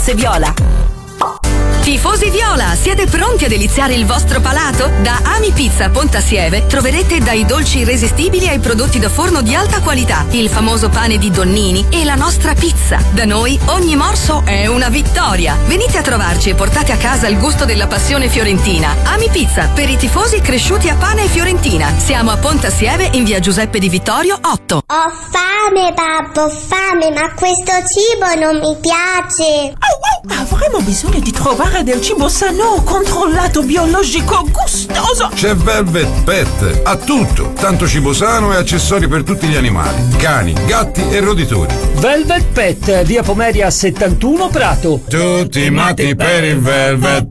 Viola. Tifosi viola, siete pronti a deliziare il vostro palato? Da Ami Pizza Pontasieve troverete dai dolci irresistibili ai prodotti da forno di alta qualità, il famoso pane di Donnini e la nostra pizza. Da noi ogni morso è una vittoria. Venite a trovarci e portate a casa il gusto della passione fiorentina. Ami Pizza, per i tifosi cresciuti a pane e fiorentina. Siamo a Pontasieve in via Giuseppe Di Vittorio 8. Ho fame, babbo, ho fame, ma questo cibo non mi piace. Avremo bisogno di trovare del cibo sano, controllato, biologico, gustoso. C'è Velvet Pet, ha tutto, tanto cibo sano e accessori per tutti gli animali, cani, gatti e roditori. Velvet Pet, via Pomeria 71 Prato. Tutti matti per il Velvet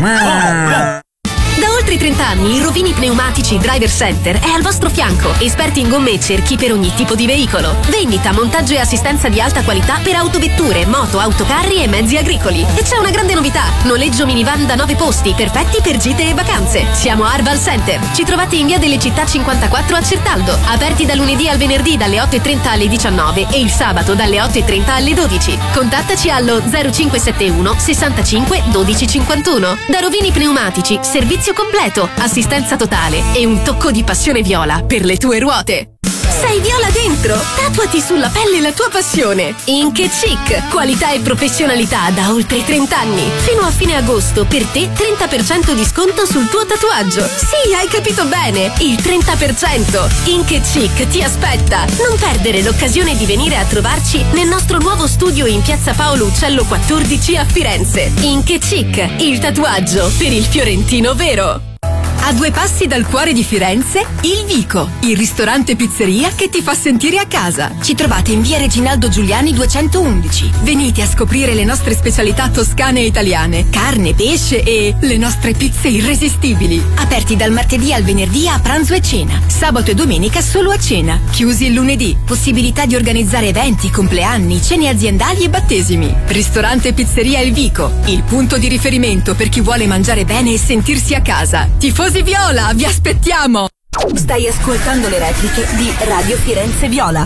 Pet. Da oltre 30 anni il Rovini Pneumatici Driver Center è al vostro fianco. Esperti in gomme e cerchi per ogni tipo di veicolo. Vendita, montaggio e assistenza di alta qualità per autovetture, moto, autocarri e mezzi agricoli. E c'è una grande novità: noleggio minivan da 9 posti, perfetti per gite e vacanze. Siamo a Arval Center. Ci trovate in via delle Città 54 a Certaldo. Aperti da lunedì al venerdì dalle 8:30 alle 19 e il sabato dalle 8:30 alle 12. Contattaci allo 0571 65 12 51. Da Rovini Pneumatici, servizio completo, assistenza totale e un tocco di passione viola per le tue ruote. Sei viola dentro? Tatuati sulla pelle la tua passione. Ink Chic, qualità e professionalità da oltre 30 anni. Fino a fine agosto per te 30% di sconto sul tuo tatuaggio. Sì, hai capito bene, il 30%. Ink Chic ti aspetta. Non perdere l'occasione di venire a trovarci nel nostro nuovo studio in piazza Paolo Uccello 14 a Firenze. Ink Chic, il tatuaggio per il fiorentino vero. A 2 passi dal cuore di Firenze, Il Vico, il ristorante pizzeria che ti fa sentire a casa. Ci trovate in via Reginaldo Giuliani 211. Venite a scoprire le nostre specialità toscane e italiane, carne, pesce e le nostre pizze irresistibili. Aperti dal martedì al venerdì a pranzo e cena. Sabato e domenica solo a cena. Chiusi il lunedì. Possibilità di organizzare eventi, compleanni, cene aziendali e battesimi. Ristorante pizzeria Il Vico, il punto di riferimento per chi vuole mangiare bene e sentirsi a casa. Tifosi viola, vi aspettiamo! Stai ascoltando le repliche di Radio Firenze Viola.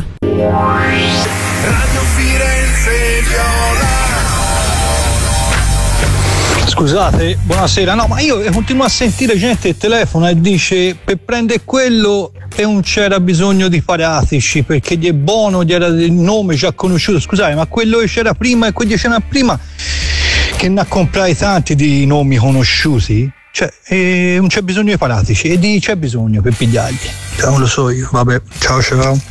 Radio Firenze Viola. Scusate, buonasera. No, ma io continuo a sentire gente che telefona e dice per prendere quello e non c'era bisogno di fare Atici perché gli è buono, gli era il nome già conosciuto. Scusate, ma quello che c'era prima e quelli che c'era prima, che ne ha comprati tanti di nomi conosciuti? Cioè, non c'è bisogno di Paratici e c'è bisogno per pigliarli. Non lo so io, vabbè, ciao.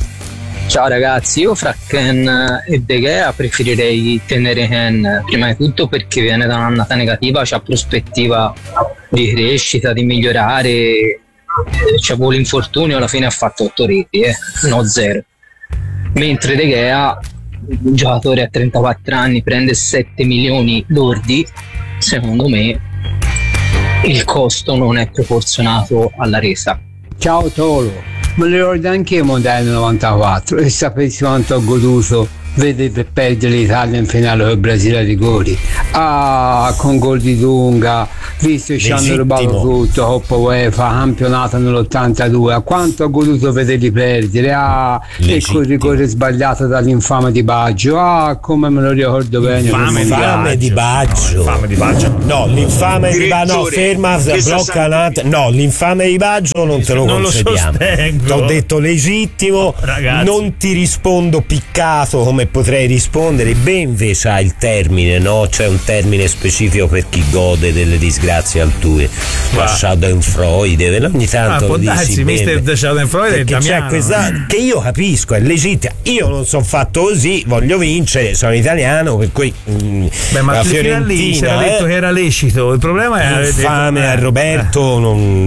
Ciao ragazzi, io fra Ken e De Gea preferirei tenere Ken, prima di tutto perché viene da un'annata negativa, c'ha prospettiva di crescita, di migliorare, c'è pure l'infortunio, alla fine ha fatto 8 reti, no 0. Mentre De Gea, un giocatore a 34 anni, prende 7 milioni lordi, secondo me il costo non è proporzionato alla resa. Ciao Tolo, me lo ricordo anche io Mondiale 94 e sapessi quanto ho goduto vedere perdere l'Italia in finale con il Brasile a rigori, con gol di Dunga, visto che ci hanno rubato tutto, Coppa UEFA, campionato nell'82, a quanto ho goduto vederli perdere, e quel rigore sbagliato dall'infame Di Baggio, come me lo ricordo bene. L'infame Di Baggio. No, l'infame Di Baggio, no, ferma, blocca un attimo. No, l'infame Di Baggio non te lo concediamo. Ti ho detto legittimo, non ti rispondo piccato come potrei rispondere, ben invece ha il termine, no? C'è un termine specifico per chi gode delle disgrazie altrui, la Schadenfreude, ogni tanto lo dici bene, Mr. Schadenfreude, perché c'è questa che io capisco, è legittima, io non sono fatto così, voglio vincere, sono italiano, per cui ma la Fiorentina lì si era detto che era lecito, il problema è infame a Roberto,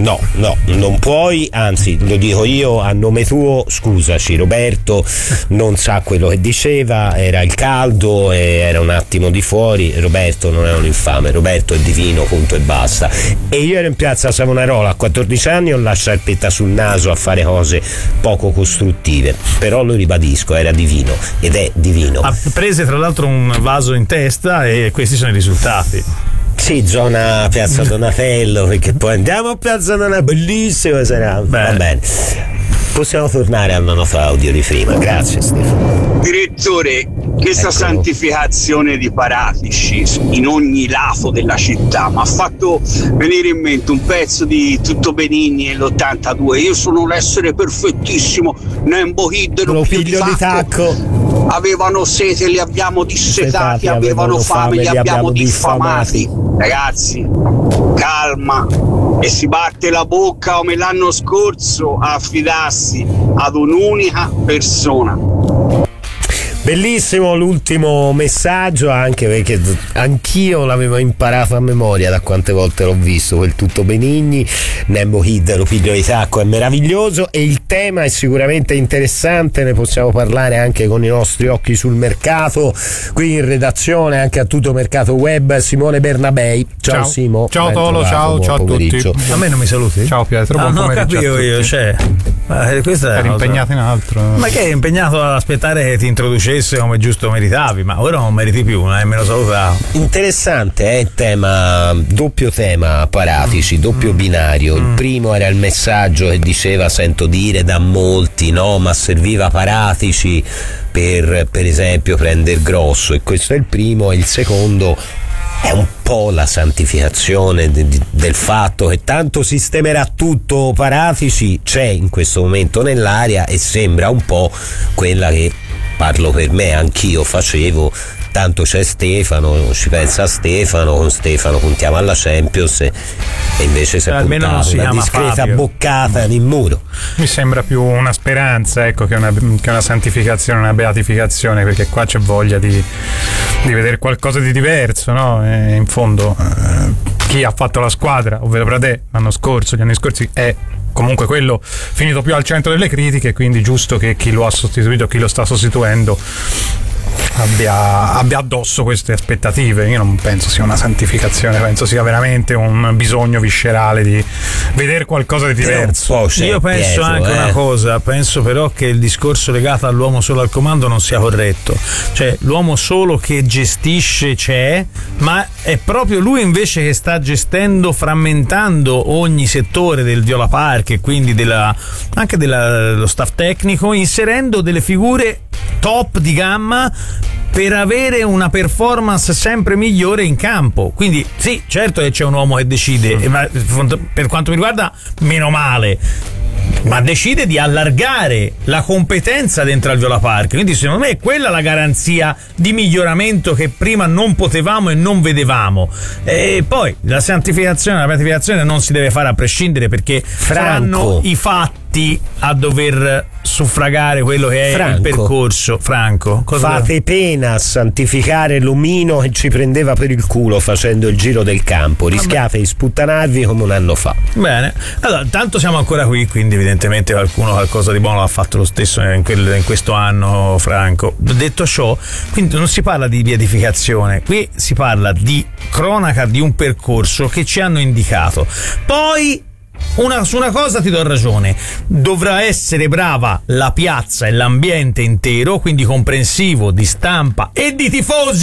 non puoi, anzi lo dico io a nome tuo, scusaci Roberto, non sa quello che diceva, era il caldo e era un attimo di fuori. Roberto non è un infame, Roberto è divino, punto e basta. E io ero in piazza Savonarola a 14 anni, ho la sciarpetta sul naso a fare cose poco costruttive, però lo ribadisco, era divino ed è divino. Ha preso tra l'altro un vaso in testa e questi sono i risultati. Sì, zona piazza Donatello, perché poi andiamo a piazza Donatello, bellissimo sarà. Va bene, possiamo tornare al nostro audio di prima. Grazie Stefano. Direttore, questa santificazione di Paratici in ogni lato della città mi ha fatto venire in mente un pezzo di Tutto Benigni nell'82. Io sono l'essere perfettissimo, Nembo Kid, lo figlio di Tacco. Avevano sete, li abbiamo dissetati, avevano fame, li abbiamo diffamati. Ragazzi, calma, e si batte la bocca come l'anno scorso a affidarsi ad un'unica persona. Bellissimo l'ultimo messaggio, anche perché anch'io l'avevo imparato a memoria da quante volte l'ho visto, quel Tutto Benigni. Nembo Kid, lo figlio di Tacco, è meraviglioso e il tema è sicuramente interessante, ne possiamo parlare anche con i nostri occhi sul mercato. Qui in redazione, anche a Tutto Mercato Web, Simone Bernabei. Ciao Simo. Ciao Tolo, ciao a tutti. A me non mi saluti? Ciao Pietro, buon pomeriggio. Non capivo io, cioè, questa eri impegnato in altro. Ma che eri impegnato ad aspettare che ti introducesse come giusto meritavi, ma ora non meriti più, non hai nemmeno salutato. Interessante il tema, doppio tema Paratici, doppio binario. Il primo era il messaggio che diceva, sento dire da molti, no, ma serviva Paratici per esempio prendere grosso, e questo è il primo. E il secondo è un po' la santificazione del fatto che tanto sistemerà tutto Paratici, c'è in questo momento nell'aria, e sembra un po' quella che, parlo per me, anch'io facevo. Tanto c'è Stefano, ci pensa Stefano, con Stefano puntiamo alla Champions, e invece si è puntata una discreta Fabio. Boccata in muro. Mi sembra più una speranza, ecco, che una santificazione, una beatificazione, perché qua c'è voglia di vedere qualcosa di diverso, no? E in fondo chi ha fatto la squadra, ovvero Pradè, gli anni scorsi, è comunque quello finito più al centro delle critiche, quindi giusto che chi lo ha sostituito, chi lo sta sostituendo, abbia addosso queste aspettative. Io non penso sia una santificazione, penso sia veramente un bisogno viscerale di vedere qualcosa di diverso. Io penso anche una cosa, penso però che il discorso legato all'uomo solo al comando non sia corretto, cioè l'uomo solo che gestisce c'è, ma è proprio lui invece che sta gestendo, frammentando ogni settore del Viola Park, e quindi anche dello staff tecnico, inserendo delle figure top di gamma per avere una performance sempre migliore in campo. Quindi sì, certo che c'è un uomo che decide, ma per quanto mi riguarda meno male, ma decide di allargare la competenza dentro al Viola Park, quindi secondo me è quella la garanzia di miglioramento che prima non potevamo e non vedevamo. E poi la santificazione, la beatificazione non si deve fare a prescindere, perché saranno i fatti a dover suffragare quello che è il percorso. Franco, fate pena a santificare l'omino che ci prendeva per il culo facendo il giro del campo, rischiate di sputtanarvi come un anno fa. Bene, allora tanto siamo ancora qui, quindi evidentemente qualcosa di buono l'ha fatto lo stesso in questo anno, Franco. Detto ciò, quindi non si parla di beatificazione, qui si parla di cronaca di un percorso che ci hanno indicato. Poi su una cosa ti do ragione, dovrà essere brava la piazza e l'ambiente intero, quindi comprensivo di stampa e di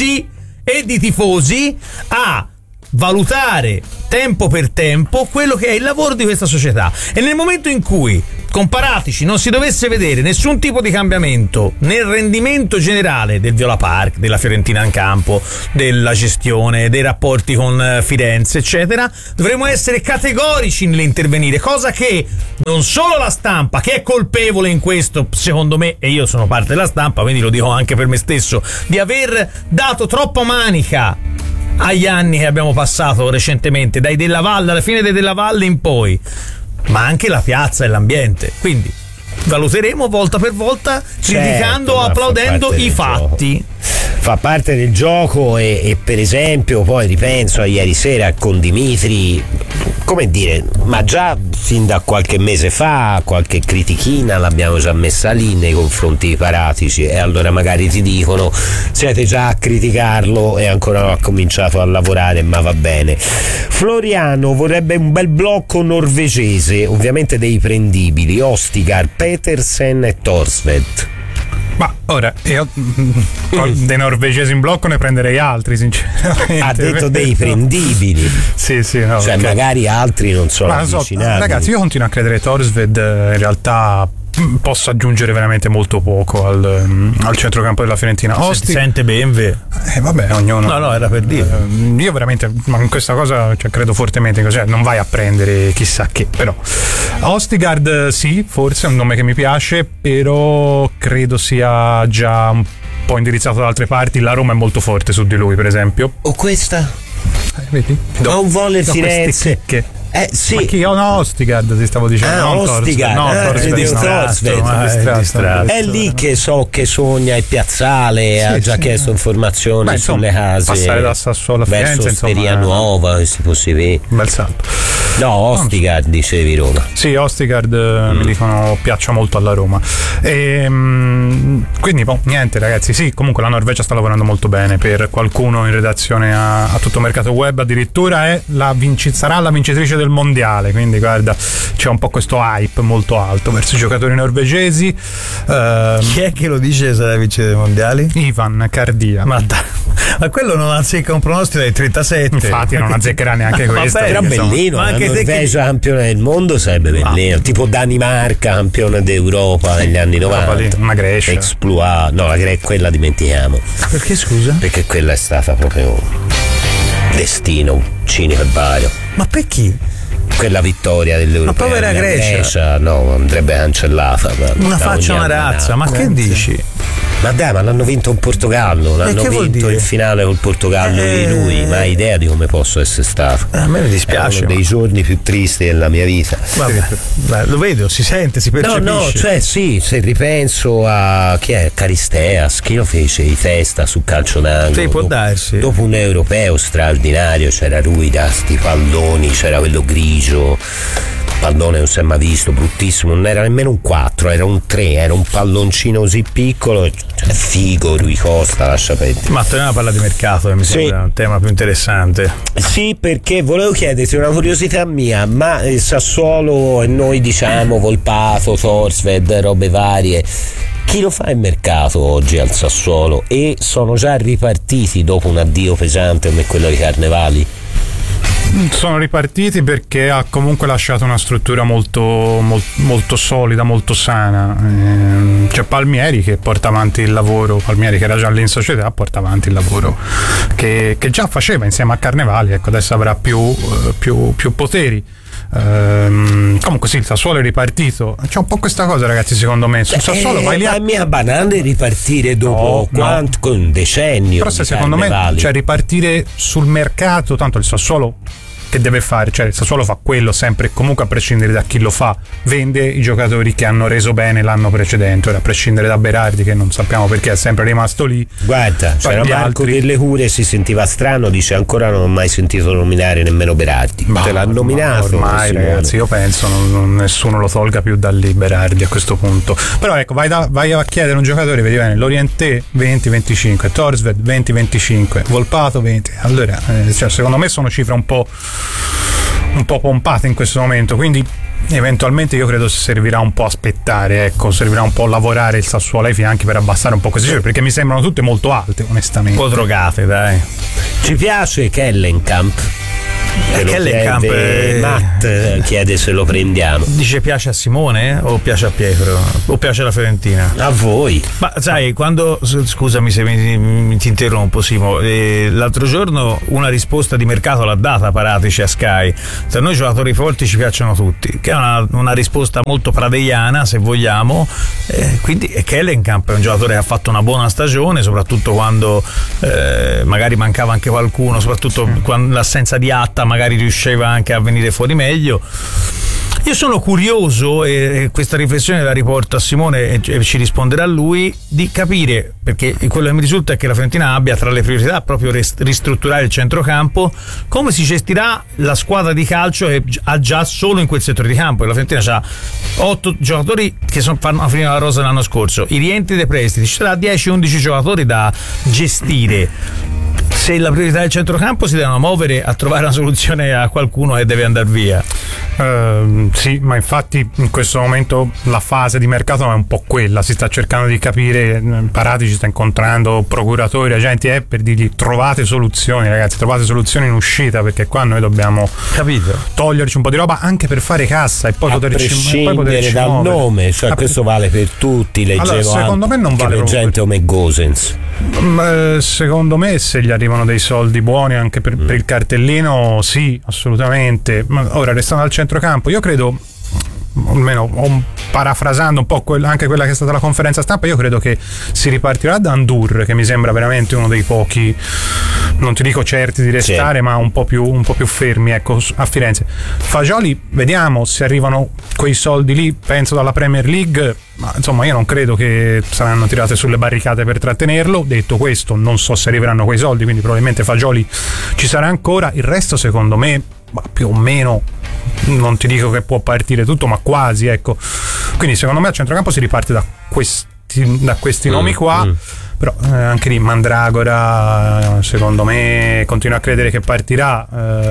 tifosi, a valutare tempo per tempo quello che è il lavoro di questa società. E nel momento in cui con Paratici non si dovesse vedere nessun tipo di cambiamento nel rendimento generale del Viola Park, della Fiorentina in campo, della gestione, dei rapporti con Firenze, eccetera, dovremmo essere categorici nell'intervenire, cosa che non solo la stampa, che è colpevole in questo, secondo me, e io sono parte della stampa, quindi lo dico anche per me stesso, di aver dato troppa manica agli anni che abbiamo passato recentemente, dai Della Valle, alla fine dei Della Valle in poi, ma anche la piazza e l'ambiente. Quindi valuteremo volta per volta, criticando o applaudendo i fatti. Fa parte del gioco, e per esempio poi ripenso a ieri sera con Dimitri, come dire, ma già fin da qualche mese fa qualche critichina l'abbiamo già messa lì nei confronti di Paratici, e allora magari ti dicono siete già a criticarlo e ancora non ha cominciato a lavorare, ma va bene. Floriano vorrebbe un bel blocco norvegese, ovviamente dei prendibili, Ostigar, Petersen e Thorsvedt. Ma ora io dei norvegesi in blocco ne prenderei altri, sinceramente. Ha detto dei prendibili. Sì, no, cioè perché magari altri non sono avvicinati. Ragazzi, io continuo a credere che Thorsvedt in realtà possa aggiungere veramente molto poco al centrocampo della Fiorentina. Se ti sente Benve. Vabbè, ognuno. No, era per dire. Io veramente, ma in questa cosa credo fortemente, cioè non vai a prendere chissà che, però Ostigard sì, forse è un nome che mi piace, però credo sia già un po' indirizzato da altre parti. La Roma è molto forte su di lui, per esempio. O questa? Vedi? Non vuole il Firenze. Sì. Ma chi? No, Ostigard ti stavo dicendo. Ostigard, è lì che so che sogna il piazzale, ha già chiesto informazioni sulle case, passare da Sassuolo a Firenze, verso Osteria Nuova, si possibile. Bel salto. No, Ostigard dicevi Roma. Sì, Ostigard mi dicono piaccia molto alla Roma. Quindi niente ragazzi, sì, comunque la Norvegia sta lavorando molto bene. Per qualcuno in redazione a Tutto Mercato Web addirittura sarà la vincitrice del mondiale, quindi guarda, c'è un po' questo hype molto alto verso i giocatori norvegesi. Chi è che lo dice sarà vincere dei mondiali? Ivan Cardia. Ma quello non azzecca un pronostico dai 37. Infatti non azzeccherà neanche questo. Però bellino, ma anche Norvegia campione del mondo sarebbe bellino, tipo Danimarca campione d'Europa negli anni 90. Una Grecia. Exploit. No, quella dimentichiamo. Perché scusa? Perché quella è stata proprio destino cinico e vario. Ma perché? Quella vittoria dell'Europeo. Ma povera Grecia. No, andrebbe cancellata. Una faccia, una razza, ma che dici? Ma dai, ma l'hanno vinto in Portogallo, l'hanno vinto in finale col Portogallo di lui, ma hai idea di come posso essere stato? A me mi dispiace. È uno dei giorni più tristi della mia vita. Vabbè, lo vedo, si sente, si percepisce. No, cioè sì, se ripenso a chi è Caristeas, chi lo fece di testa su calcio d'angolo. Sì, può darsi. Dopo un europeo straordinario, c'era lui da sti palloni, c'era quello grigio. Pallone non si è mai visto, bruttissimo, non era nemmeno un 4, era un 3, era un palloncino così piccolo, cioè figo, Rui Costa, lascia perdere. Ma torniamo a parlare di mercato, che mi sembra un tema più interessante. Sì, perché volevo chiederti una curiosità mia, ma il Sassuolo e noi diciamo Volpato, Thorsved, robe varie, chi lo fa il mercato oggi al Sassuolo? E sono già ripartiti dopo un addio pesante come quello di Carnevali? Sono ripartiti perché ha comunque lasciato una struttura molto solida, molto sana. C'è Palmieri che porta avanti il lavoro, Palmieri che era già lì in società, porta avanti il lavoro che già faceva insieme a Carnevali, ecco, adesso avrà più poteri. Comunque sì, il Sassuolo è ripartito. C'è un po' questa cosa, ragazzi, secondo me sul Sassuolo vai lì a mia banale ripartire dopo un decennio. Però secondo me, cioè ripartire sul mercato, tanto il Sassuolo che deve fare, cioè il Sassuolo fa quello sempre e comunque a prescindere da chi lo fa, vende i giocatori che hanno reso bene l'anno precedente, ora a prescindere da Berardi che non sappiamo perché è sempre rimasto lì. Guarda, c'era Marco Delle Cure, si sentiva strano, dice ancora non ho mai sentito nominare nemmeno Berardi. Te l'ha nominato ormai, ragazzi, io penso nessuno lo tolga più da lì Berardi a questo punto. Però ecco, vai a chiedere un giocatore, vedi bene, Lorienté 20-25, Thorsved 20-25, Volpato 20, allora cioè, secondo me sono cifre un po' pompate in questo momento, quindi eventualmente io credo servirà un po' aspettare, ecco, servirà un po' lavorare il Sassuolo ai fianchi per abbassare un po' queste cifre, perché mi sembrano tutte molto alte, onestamente. Un po' drogate, dai. Ci piace Kellenkamp? Matt chiede se lo prendiamo. Dice piace a Simone o piace a Pietro o piace alla Fiorentina? A voi. Ma sai, quando, scusami se ti interrompo Simo, l'altro giorno una risposta di mercato l'ha data Paratici a Sky. A noi giocatori forti ci piacciono tutti, che è una risposta molto pradeiana se vogliamo, quindi Kellenkamp è un giocatore che ha fatto una buona stagione, soprattutto quando magari mancava anche qualcuno, soprattutto quando l'assenza di Atta magari riusciva anche a venire fuori meglio. Io sono curioso, e questa riflessione la riporto a Simone e ci risponderà lui, di capire, perché quello che mi risulta è che la Fiorentina abbia tra le priorità proprio ristrutturare il centrocampo, come si gestirà la squadra di calcio che ha già solo in quel settore di campo. La Fiorentina ha 8 giocatori che fanno finire la rosa l'anno scorso, i rientri dei prestiti, ci sarà 10-11 giocatori da gestire. se la priorità del centrocampo si devono muovere a trovare una soluzione a qualcuno che deve andare via. Sì, ma infatti in questo momento la fase di mercato è un po' quella, si sta cercando di capire, Paratici sta incontrando procuratori, agenti per dirgli trovate soluzioni, ragazzi, trovate soluzioni in uscita, perché qua noi dobbiamo toglierci un po' di roba anche per fare cassa e poi poterci dal muovere. Nome, cioè questo vale per tutti, leggevo allora, secondo me non vale per gente come Gosens. Secondo me se gli arrivano dei soldi buoni anche per il cartellino, sì, assolutamente. Ma ora, restando al centrocampo, io credo, almeno parafrasando un po' anche quella che è stata la conferenza stampa, io credo che si ripartirà da Ndour, che mi sembra veramente uno dei pochi, non ti dico certi di restare, ma un po' più fermi, ecco, a Firenze. Fagioli, vediamo se arrivano quei soldi lì, penso dalla Premier League, ma insomma io non credo che saranno tirate sulle barricate per trattenerlo. Detto questo, non so se arriveranno quei soldi, quindi probabilmente Fagioli ci sarà ancora. Il resto secondo me più o meno, non ti dico che può partire tutto, ma quasi, ecco. Quindi secondo me al centrocampo si riparte da questi nomi qua. Però anche lì Mandragora, secondo me, continuo a credere che partirà.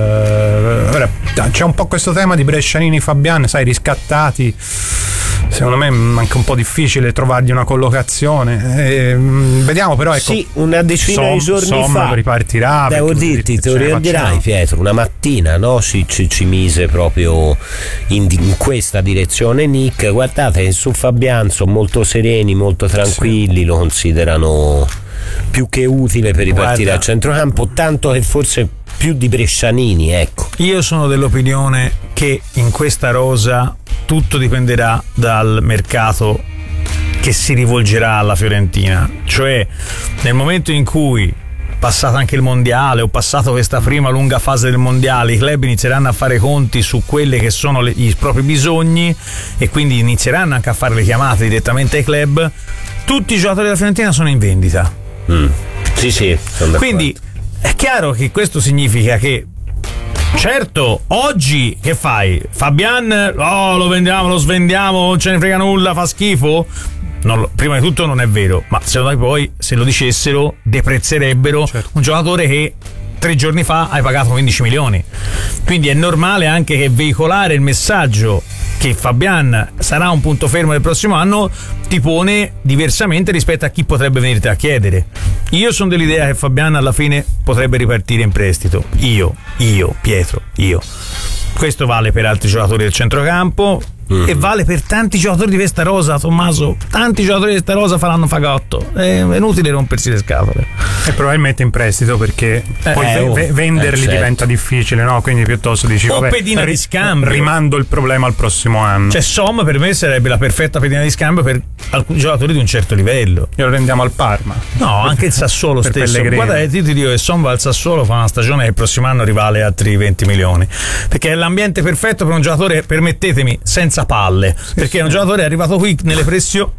Ora, c'è un po' questo tema di Brescianini, Fabian, sai, riscattati. Secondo me è anche un po' difficile trovargli una collocazione. Vediamo, però, ecco. Sì, una decina di giorni fa ripartirà. Devo dirti, te lo ricorderai, Pietro, una mattina, no? Ci mise proprio in questa direzione Nick. Guardate che su Fabian sono molto sereni, molto tranquilli, lo considerano più che utile per ripartire al centrocampo, tanto che forse più di Brescianini, ecco. Io sono dell'opinione che in questa rosa tutto dipenderà dal mercato che si rivolgerà alla Fiorentina, cioè nel momento in cui, passato anche il mondiale o passato questa prima lunga fase del mondiale, i club inizieranno a fare conti su quelli che sono i propri bisogni e quindi inizieranno anche a fare le chiamate direttamente ai club, tutti i giocatori della Fiorentina sono in vendita. Sì, sono d'accordo. Quindi è chiaro che questo significa che, certo, oggi che fai? Fabian, lo vendiamo, lo svendiamo, non ce ne frega nulla, fa schifo? Prima di tutto non è vero, ma secondo me poi se lo dicessero deprezzerebbero un giocatore che 3 giorni fa hai pagato 15 milioni. Quindi è normale anche che veicolare il messaggio che Fabian sarà un punto fermo del prossimo anno ti pone diversamente rispetto a chi potrebbe venirti a chiedere. Io sono dell'idea che Fabian alla fine potrebbe ripartire in prestito. Io, Pietro. Questo vale per altri giocatori del centrocampo e vale per tanti giocatori di questa rosa, Tommaso. Tanti giocatori di questa rosa faranno fagotto. È inutile rompersi le scatole. E probabilmente in prestito, perché poi venderli diventa difficile, no? Quindi piuttosto dici o pedina di scambio, rimando il problema al prossimo anno. Cioè Som per me sarebbe la perfetta pedina di scambio per alcuni giocatori di un certo livello. Glielo rendiamo al Parma. No, anche il Sassuolo stesso. Pellegrini. Guarda, io ti dico che Som va al Sassuolo, fa una stagione che il prossimo anno rivale altri 20 milioni, perché è l'ambiente perfetto per un giocatore, permettetemi, senza palle, perché è un giocatore arrivato qui nelle pressioni.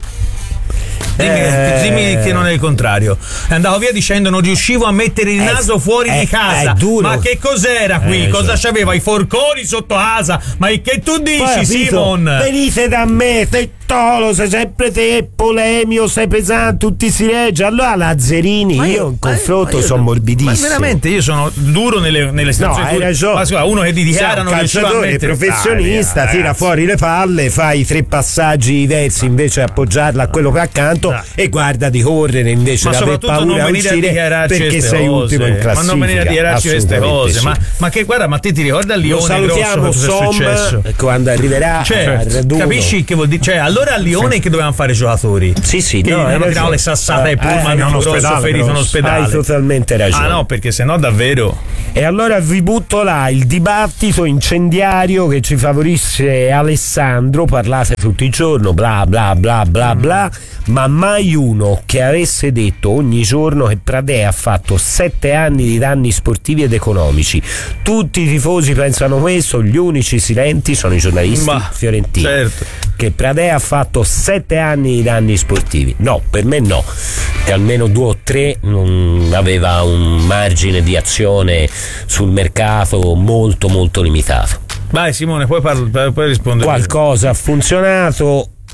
Dimmi che non è il contrario. È andato via dicendo non riuscivo a mettere il naso fuori di casa. Ma che cos'era qui? Cosa c'aveva? I forconi sotto casa? Ma che tu dici, Simon? Venite da me, te Tolo, sei sempre te, Polemio, sei pesante, tutti si regge. Allora Lazzarini, io in confronto sono morbidissimo. Ma veramente io sono duro nelle situazioni. No, hai ragione. Ma uno che ti dichiara non riusciva a mettere. Professionista, tira fuori le palle, fai 3 passaggi diversi invece di appoggiarla a quello che accanto e guarda di correre invece di aver paura a uscire perché sei ultimo in classifica. Ma non venire a dichiararci queste cose. Ma che guarda, ma te ti ricorda il Lione? Lo salutiamo, Som, quando arriverà al raduno. Capisci che vuol dire? Cioè, allora a Lione che dovevano fare i giocatori? Sì, no, hanno tirato le sassate ai pullman, hanno ferito in ospedale. Hai totalmente ragione. No, perché sennò davvero. E allora vi butto là il dibattito incendiario che ci favorisce Alessandro. Parlate tutti i giorni, bla bla bla bla bla, ma mai uno che avesse detto ogni giorno che Pradè ha fatto 7 anni di danni sportivi ed economici. Tutti i tifosi pensano questo, gli unici silenti sono i giornalisti fiorentini. Certo. Che Pradè ha fatto 7 anni di danni sportivi. No, per me no. E almeno 2 o 3 non aveva un margine di azione sul mercato molto molto limitato. Vai Simone, puoi rispondere. Qualcosa ha funzionato.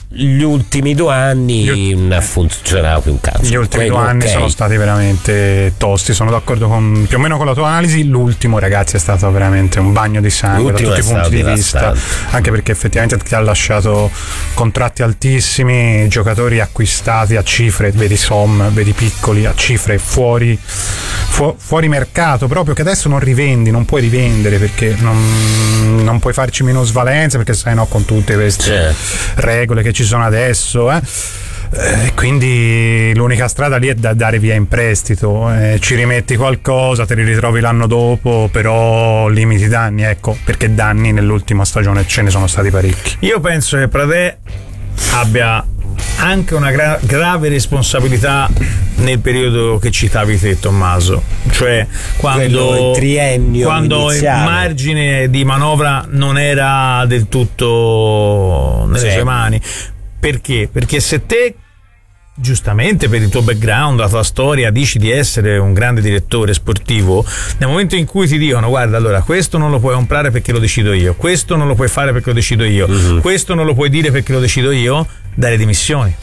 gli ultimi 2 anni non ha funzionato più un cazzo. Gli ultimi 2 anni sono stati veramente tosti, sono d'accordo più o meno con la tua analisi. L'ultimo, ragazzi, è stato veramente un bagno di sangue da tutti i punti di vista, anche perché effettivamente ti ha lasciato contratti altissimi, giocatori acquistati a cifre, vedi Som, vedi Piccoli, a cifre fuori mercato, proprio che adesso non rivendi, non puoi rivendere perché non puoi farci minusvalenza, perché sai, no, con tutte queste regole che ci sono adesso, quindi l'unica strada lì è da dare via in prestito, ci rimetti qualcosa, te li ritrovi l'anno dopo, però limiti i danni, ecco, perché danni nell'ultima stagione ce ne sono stati parecchi. Io penso che Pradè abbia anche una grave responsabilità nel periodo che citavi te, Tommaso, cioè quando il margine di manovra non era del tutto nelle sue mani. Perché? Perché se te, giustamente per il tuo background, la tua storia, dici di essere un grande direttore sportivo, nel momento in cui ti dicono guarda, allora questo non lo puoi comprare perché lo decido io, questo non lo puoi fare perché lo decido io, questo non lo puoi dire perché lo decido io, dai le dimissioni.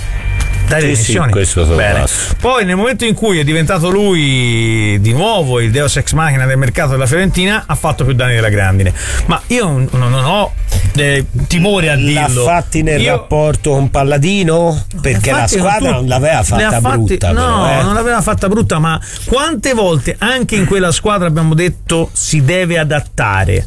Bene. Poi nel momento in cui è diventato lui di nuovo il Deus ex machina del mercato della Fiorentina, ha fatto più danni della grandine, ma io non ho timore a dirlo. L'ha fatti nel rapporto con Palladino? Perché la squadra non l'aveva fatta brutta. Non l'aveva fatta brutta, ma quante volte anche in quella squadra abbiamo detto si deve adattare,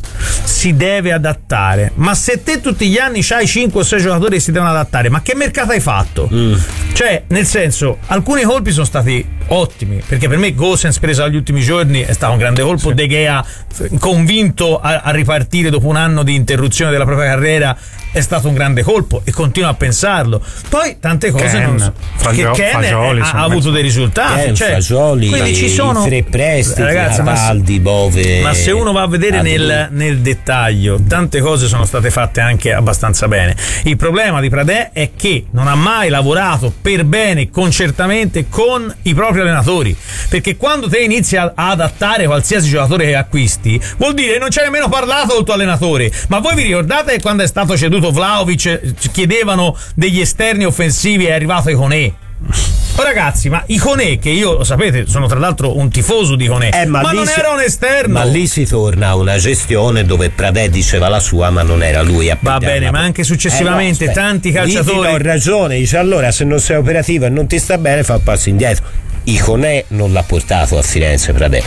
ma se te tutti gli anni c'hai 5 o 6 giocatori che si devono adattare, ma che mercato hai fatto? Cioè, nel senso, alcuni colpi sono stati ottimi, perché per me Gosens preso agli ultimi giorni è stato un grande colpo, De Gea convinto a ripartire dopo un anno di interruzione della propria carriera è stato un grande colpo e continuo a pensarlo. Poi tante cose Fagioli ha avuto dei risultati, Fagioli, quindi ci sono i 3 prestiti, ragazzi, Cataldi, Bove, ma se uno va a vedere nel dettaglio, tante cose sono state fatte anche abbastanza bene. Il problema di Pradè è che non ha mai lavorato per bene, concertamente con i propri allenatori, perché quando te inizi a adattare qualsiasi giocatore che acquisti, vuol dire che non c'è nemmeno parlato col tuo allenatore. Ma voi vi ricordate quando è stato ceduto Vlahovic, chiedevano degli esterni offensivi e è arrivato Iconé? Oh ragazzi, ma Iconé, che io, lo sapete, sono tra l'altro un tifoso di Iconé, ma non era un esterno. Ma lì si torna a una gestione dove Pradè diceva la sua, ma non era lui a va bene, ma anche successivamente tanti calciatori. Lì ti do ragione, dice allora se non sei operativo e non ti sta bene fa un passo indietro. Iconé non l'ha portato a Firenze Pradè,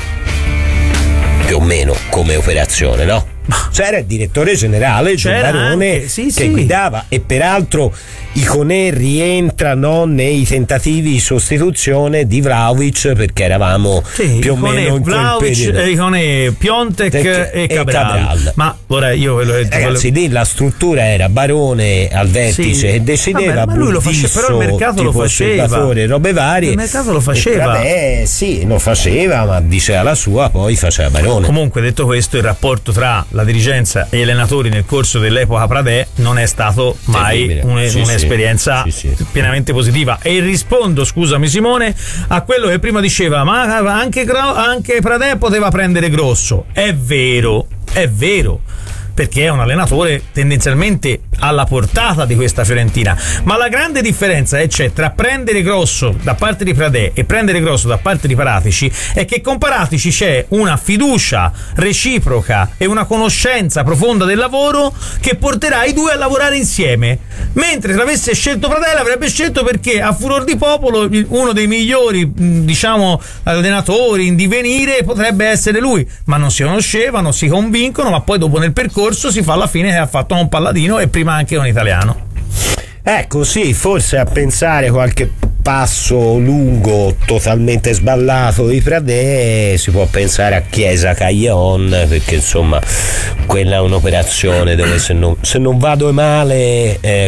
più o meno come operazione, no? C'era il direttore generale Barone che guidava, e peraltro Iconé rientra nei tentativi di sostituzione di Vlahovic, perché eravamo più o meno in quel periodo. Iconé, Piontek e Cabral. Ma ora io ragazzi, lì la struttura era Barone al vertice che decideva, ma lui lo faceva, però il mercato lo faceva, robe varie. Il mercato lo faceva. Lo faceva, ma diceva la sua, poi faceva Barone. Comunque, detto questo, il rapporto tra la dirigenza e gli allenatori nel corso dell'epoca Pradè non è stato mai un'esperienza pienamente positiva. E rispondo, scusami Simone, a quello che prima diceva, ma anche Pradè poteva prendere Grosso. È vero, perché è un allenatore tendenzialmente alla portata di questa Fiorentina, ma la grande differenza che c'è tra prendere Grosso da parte di Pradè e prendere Grosso da parte di Paratici è che con Paratici c'è una fiducia reciproca e una conoscenza profonda del lavoro che porterà i due a lavorare insieme, mentre se avesse scelto Pradè l'avrebbe scelto perché a furor di popolo uno dei migliori allenatori in divenire potrebbe essere lui, ma non si conoscevano, si convincono, ma poi dopo nel percorso si fa alla fine che ha fatto un Palladino e prima anche un italiano. Ecco, sì, forse a pensare qualche passo lungo totalmente sballato di Pradè si può pensare a Chiesa Caglion, perché insomma quella è un'operazione dove se non vado male